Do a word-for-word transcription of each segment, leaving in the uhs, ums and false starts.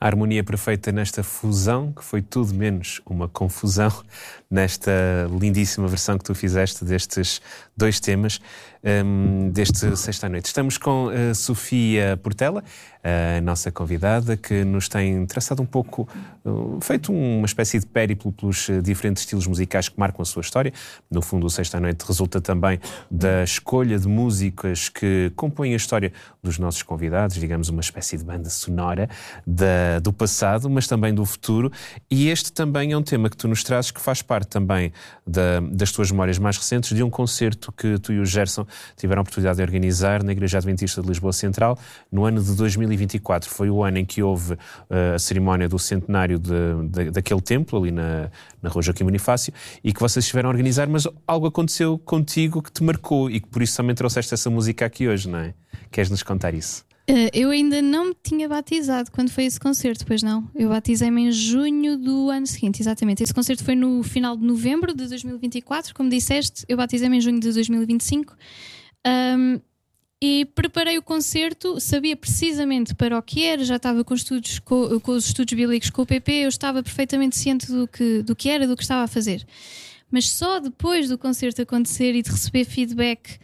A harmonia perfeita nesta fusão, que foi tudo menos uma confusão, nesta lindíssima versão que tu fizeste destes dois temas, um, deste Sexta à Noite. Estamos com a Sofia Portela, a nossa convidada, que nos tem traçado um pouco, uh, feito uma espécie de périplo pelos uh, diferentes estilos musicais que marcam a sua história. No fundo, o Sexta à Noite resulta também da escolha de músicas que compõem a história dos nossos convidados, digamos uma espécie de banda sonora da, do passado, mas também do futuro. E este também é um tema que tu nos trazes, que faz parte também da, das tuas memórias mais recentes, de um concerto que tu e o Gerson tiveram a oportunidade de organizar na Igreja Adventista de Lisboa Central no ano de dois mil e vinte e quatro. Foi o ano em que houve uh, a cerimónia do centenário de, de, daquele templo ali na, na Rua Joaquim Bonifácio, e que vocês estiveram a organizar, mas algo aconteceu contigo que te marcou e que por isso também trouxeste essa música aqui hoje, não é? Queres-nos contar isso? Uh, eu ainda não me tinha batizado quando foi esse concerto, pois não? Eu batizei-me em junho do ano seguinte, exatamente. Esse concerto foi no final de novembro de dois mil e vinte e quatro, como disseste. Eu batizei-me em junho de dois mil e vinte e cinco. Um, e preparei o concerto, sabia precisamente para o que era, já estava com, estudos, com, com os estudos bíblicos com o P P, eu estava perfeitamente ciente do que, do que era, do que estava a fazer. Mas só depois do concerto acontecer e de receber feedback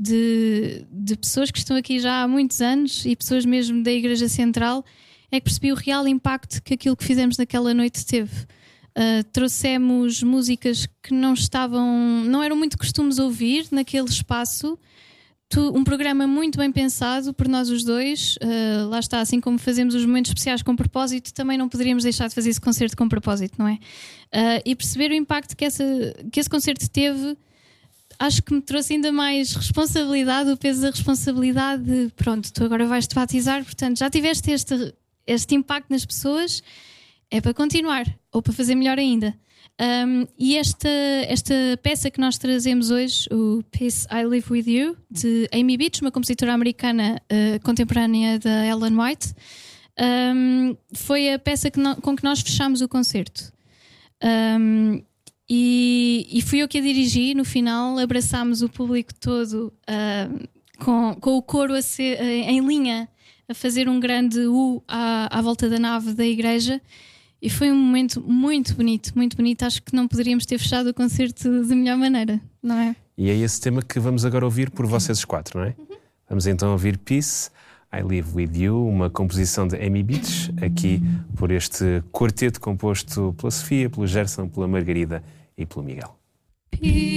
De, de pessoas que estão aqui já há muitos anos e pessoas mesmo da Igreja Central, é que percebi o real impacto que aquilo que fizemos naquela noite teve. Uh, trouxemos músicas que não estavam, não eram muito costumes ouvir naquele espaço. Tu, um programa muito bem pensado por nós os dois. Uh, lá está, assim como fazemos os momentos especiais com propósito, também não poderíamos deixar de fazer esse concerto com propósito, não é? Uh, e perceber o impacto que, essa, que esse concerto teve, acho que me trouxe ainda mais responsabilidade, o peso da responsabilidade de, pronto, tu agora vais-te batizar, portanto já tiveste este, este impacto nas pessoas, é para continuar, ou para fazer melhor ainda. Um, e esta, esta peça que nós trazemos hoje, o Peace I Live With You, de Amy Beach, uma compositora americana uh, contemporânea da Ellen White, um, foi a peça que no, com que nós fechámos o concerto. Um, E, e fui eu que a dirigi. No final abraçámos o público todo uh, com, com o coro a ser, uh, em linha, a fazer um grande U à, à volta da nave da igreja, e foi um momento muito bonito, muito bonito. Acho que não poderíamos ter fechado o concerto de melhor maneira, não é? E é esse tema que vamos agora ouvir por vocês quatro, não é? Uhum. Vamos então ouvir Peace I Live With You, uma composição de Amy Beach, aqui por este quarteto composto pela Sofia, pelo Gerson, pela Margarida e pelo Miguel. Peace.